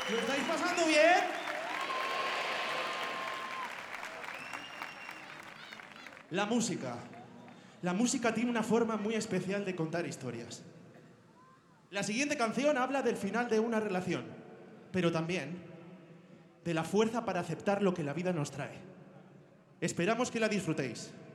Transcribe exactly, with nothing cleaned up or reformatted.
¿Lo estáis pasando bien? La música. La música tiene una forma muy especial de contar historias. La siguiente canción habla del final de una relación, pero también de la fuerza para aceptar lo que la vida nos trae. Esperamos que la disfrutéis.